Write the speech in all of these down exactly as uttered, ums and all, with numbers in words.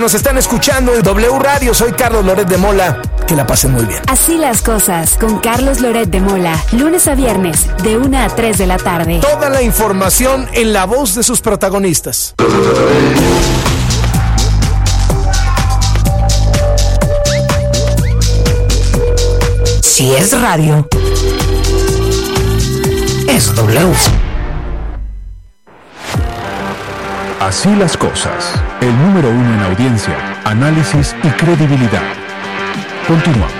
Nos están escuchando en W Radio, soy Carlos Loret de Mola, que la pasen muy bien. Así las cosas, con Carlos Loret de Mola, lunes a viernes, de una a tres de la tarde. Toda la información en la voz de sus protagonistas. Si es radio, es W. Así las cosas, el número uno en audiencia, análisis y credibilidad. Continuamos.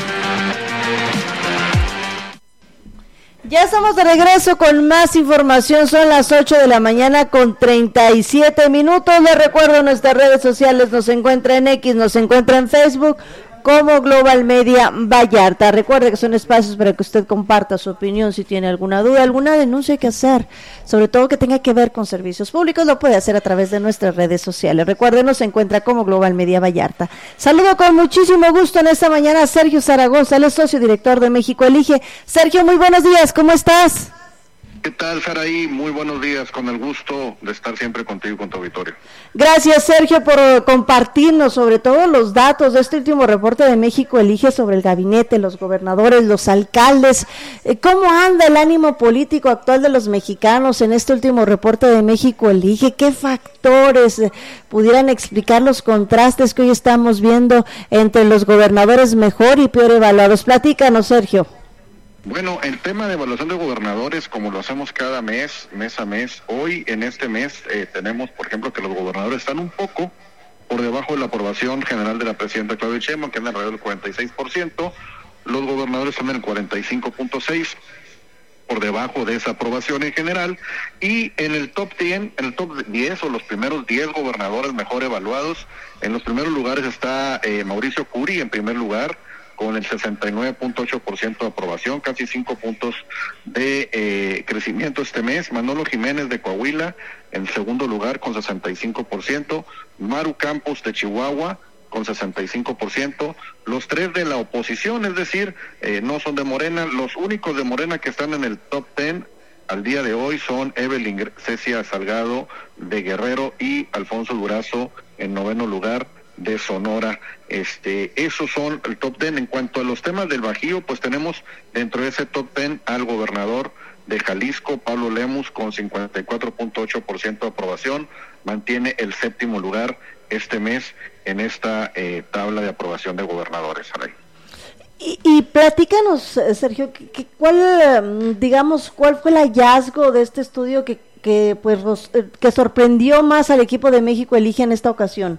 Ya estamos de regreso con más información, son las ocho de la mañana con treinta y siete minutos. Les recuerdo, nuestras redes sociales nos encuentra en X, nos encuentra en Facebook como Global Media Vallarta. Recuerde que son espacios para que usted comparta su opinión, si tiene alguna duda, alguna denuncia que hacer, sobre todo que tenga que ver con servicios públicos, lo puede hacer a través de nuestras redes sociales. Recuerde, nos encuentra como Global Media Vallarta. Saludo con muchísimo gusto en esta mañana a Sergio Zaragoza, él es socio director de México Elige. Sergio, muy buenos días, ¿cómo estás? ¿Qué tal, Saraí? Muy buenos días, con el gusto de estar siempre contigo y con tu auditorio. Gracias, Sergio, por compartirnos sobre todo los datos de este último reporte de México Elige sobre el gabinete, los gobernadores, los alcaldes. ¿Cómo anda el ánimo político actual de los mexicanos en este último reporte de México Elige? ¿Qué factores pudieran explicar los contrastes que hoy estamos viendo entre los gobernadores mejor y peor evaluados? Platícanos, Sergio. Bueno, el tema de evaluación de gobernadores, como lo hacemos cada mes, mes a mes, hoy en este mes eh, tenemos, por ejemplo, que los gobernadores están un poco por debajo de la aprobación general de la presidenta Claudia Sheinbaum, que anda alrededor del cuarenta y seis por ciento, los gobernadores están en el cuarenta y cinco punto seis por ciento, por debajo de esa aprobación en general, y en el top diez, en el top diez o los primeros diez gobernadores mejor evaluados, en los primeros lugares está eh, Mauricio Curi en primer lugar, con el sesenta y nueve punto ocho por ciento de aprobación, casi cinco puntos de eh, crecimiento este mes. Manolo Jiménez de Coahuila en segundo lugar con sesenta y cinco por ciento, Maru Campos de Chihuahua con sesenta y cinco por ciento, los tres de la oposición, es decir, eh, no son de Morena, los únicos de Morena que están en el top diez al día de hoy son Evelyn Cecia Salgado de Guerrero y Alfonso Durazo en noveno lugar de Sonora. Este, esos son el top diez. En cuanto a los temas del Bajío, pues tenemos dentro de ese top diez al gobernador de Jalisco, Pablo Lemus, con cincuenta y cuatro punto ocho por ciento de aprobación, mantiene el séptimo lugar este mes en esta eh, tabla de aprobación de gobernadores. Y, y platícanos, Sergio, que, que cuál, digamos, cuál fue el hallazgo de este estudio que, que pues que sorprendió más al equipo de México Elige en esta ocasión.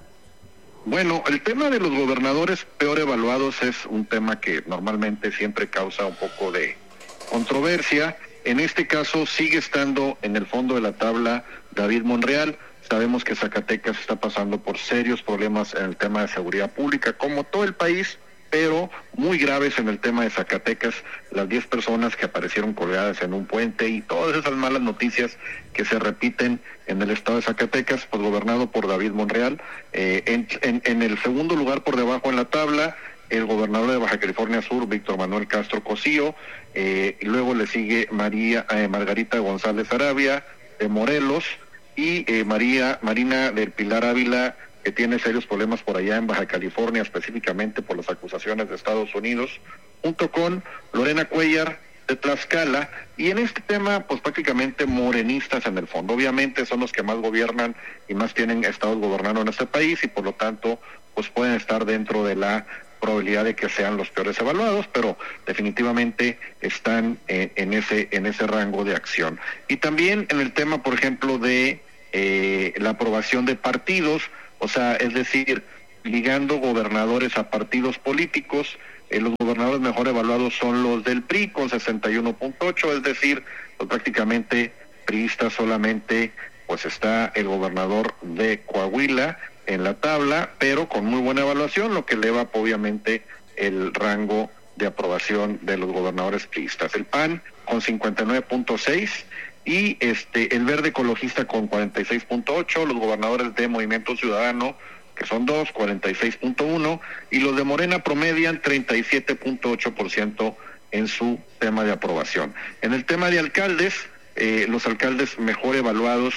Bueno, el tema de los gobernadores peor evaluados es un tema que normalmente siempre causa un poco de controversia. En este caso sigue estando en el fondo de la tabla David Monreal. Sabemos que Zacatecas está pasando por serios problemas en el tema de seguridad pública, como todo el país, pero muy graves en el tema de Zacatecas, las diez personas que aparecieron colgadas en un puente y todas esas malas noticias que se repiten en el estado de Zacatecas, pues gobernado por David Monreal. Eh, en, en, en el segundo lugar por debajo en la tabla, el gobernador de Baja California Sur, Víctor Manuel Castro Cosío, eh, y luego le sigue María eh, Margarita González Arabia de Morelos, y eh, María Marina del Pilar Ávila, que tiene serios problemas por allá en Baja California, específicamente por las acusaciones de Estados Unidos, junto con Lorena Cuellar de Tlaxcala, y en este tema, pues prácticamente morenistas en el fondo. Obviamente son los que más gobiernan y más tienen estados gobernando en este país, y por lo tanto, pues pueden estar dentro de la probabilidad de que sean los peores evaluados, pero definitivamente están en, en ese en ese rango de acción. Y también en el tema, por ejemplo, de eh, la aprobación de partidos, o sea, es decir, ligando gobernadores a partidos políticos, eh, los gobernadores mejor evaluados son los del P R I con sesenta y uno punto ocho, es decir, pues prácticamente priistas solamente, pues está el gobernador de Coahuila en la tabla, pero con muy buena evaluación, lo que eleva obviamente el rango de aprobación de los gobernadores priistas. El P A N con cincuenta y nueve punto seis y este el Verde Ecologista con cuarenta y seis punto ocho, los gobernadores de Movimiento Ciudadano, que son dos, cuarenta y seis punto uno, y los de Morena promedian treinta y siete punto ocho por ciento en su tema de aprobación. En el tema de alcaldes, eh, los alcaldes mejor evaluados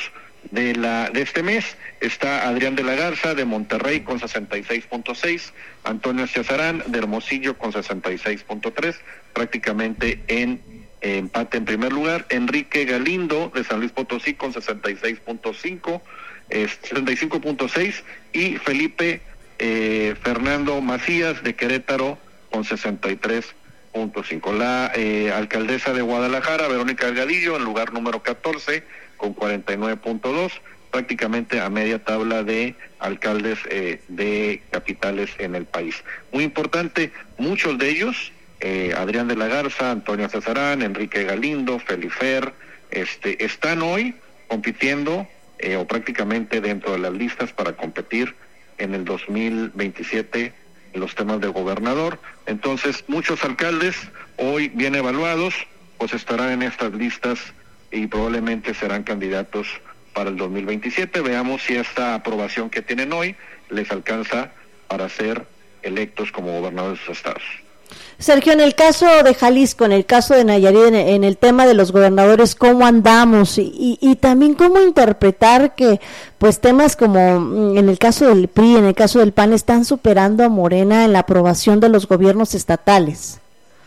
de la de este mes está Adrián de la Garza de Monterrey con sesenta y seis punto seis, Antonio Ciazarán de Hermosillo con sesenta y seis punto tres, prácticamente en eh, empate en primer lugar. Enrique Galindo de San Luis Potosí con sesenta y seis punto cinco, eh, sesenta y cinco punto seis, y Felipe eh, Fernando Macías de Querétaro con sesenta y tres punto cinco. La eh, alcaldesa de Guadalajara, Verónica Delgadillo, en lugar número catorce con cuarenta y nueve punto dos, prácticamente a media tabla de alcaldes eh, de capitales en el país. Muy importante, muchos de ellos, eh, Adrián de la Garza, Antonio Cesarán, Enrique Galindo, Felifer, este, están hoy compitiendo eh, o prácticamente dentro de las listas para competir en el dos mil veintisiete en los temas de gobernador. Entonces, muchos alcaldes hoy bien evaluados, pues estarán en estas listas y probablemente serán candidatos para el dos mil veintisiete. Veamos si esta aprobación que tienen hoy les alcanza para ser electos como gobernadores de sus estados. Sergio, en el caso de Jalisco, en el caso de Nayarit, en, en el tema de los gobernadores, ¿cómo andamos? Y, y, y también cómo interpretar que pues temas como en el caso del P R I, en el caso del P A N, están superando a Morena en la aprobación de los gobiernos estatales.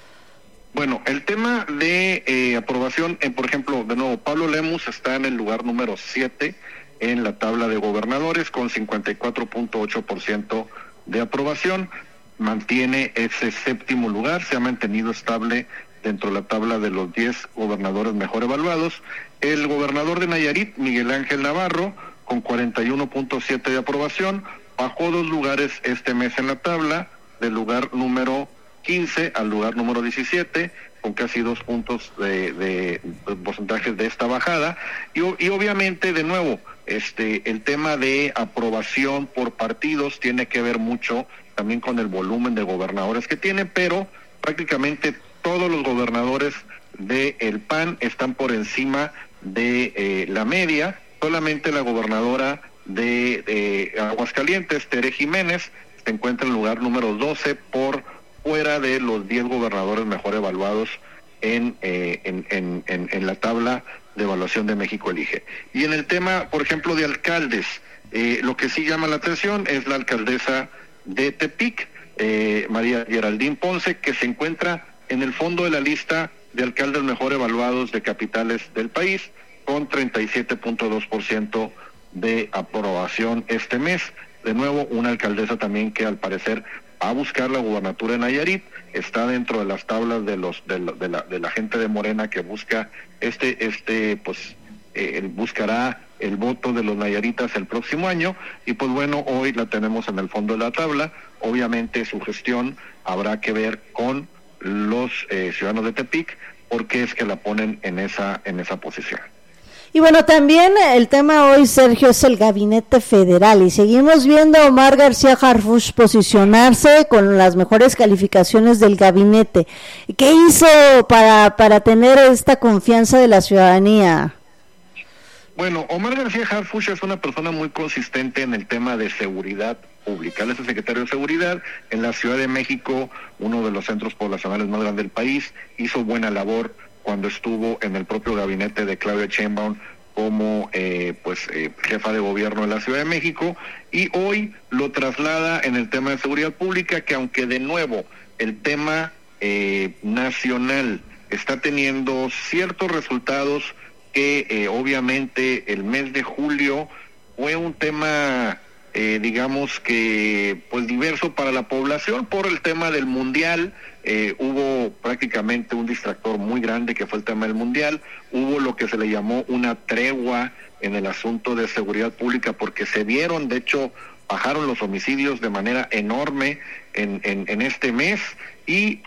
Bueno, el tema de eh, aprobación, eh, por ejemplo, de nuevo, Pablo Lemus está en el lugar número siete en la tabla de gobernadores con cincuenta y cuatro punto ocho por ciento de aprobación, mantiene ese séptimo lugar, se ha mantenido estable dentro de la tabla de los diez gobernadores mejor evaluados. El gobernador de Nayarit, Miguel Ángel Navarro, con cuarenta y uno punto siete de aprobación, bajó dos lugares este mes en la tabla, del lugar número quince al lugar número diecisiete, con casi dos puntos de, de, de porcentajes de esta bajada, y, y obviamente, de nuevo, este el tema de aprobación por partidos tiene que ver mucho también con el volumen de gobernadores que tiene, pero prácticamente todos los gobernadores del P A N están por encima de eh, la media. Solamente la gobernadora de, de Aguascalientes, Tere Jiménez, se encuentra en el lugar número doce por fuera de los diez gobernadores mejor evaluados en, eh, en, en, en, en la tabla de evaluación de México Elige. Y en el tema, por ejemplo, de alcaldes, eh, lo que sí llama la atención es la alcaldesa de Tepic, eh, María Geraldine Ponce, que se encuentra en el fondo de la lista de alcaldes mejor evaluados de capitales del país, con treinta y siete punto dos por ciento de aprobación este mes. De nuevo, una alcaldesa también que al parecer va a buscar la gubernatura de Nayarit, está dentro de las tablas de los de la, de la, de la gente de Morena que busca este este pues eh, buscará el voto de los nayaritas el próximo año, y pues bueno, hoy la tenemos en el fondo de la tabla. Obviamente su gestión habrá que ver con los eh, ciudadanos de Tepic, porque es que la ponen en esa en esa posición. Y bueno, también el tema hoy, Sergio, es el gabinete federal, y seguimos viendo a Omar García Harfuch posicionarse con las mejores calificaciones del gabinete. ¿Qué hizo para, para tener esta confianza de la ciudadanía? Bueno, Omar García Harfuch es una persona muy consistente en el tema de seguridad pública. Él es el secretario de Seguridad en la Ciudad de México, uno de los centros poblacionales más grandes del país. Hizo buena labor cuando estuvo en el propio gabinete de Claudia Sheinbaum como eh, pues eh, jefa de gobierno de la Ciudad de México, y hoy lo traslada en el tema de seguridad pública, que aunque de nuevo el tema eh, nacional está teniendo ciertos resultados, que eh, obviamente el mes de julio fue un tema eh, digamos que pues diverso para la población por el tema del mundial. Eh, hubo prácticamente un distractor muy grande que fue el tema del mundial. Hubo lo que se le llamó una tregua en el asunto de seguridad pública, porque se vieron, de hecho bajaron los homicidios de manera enorme en, en, en este mes, y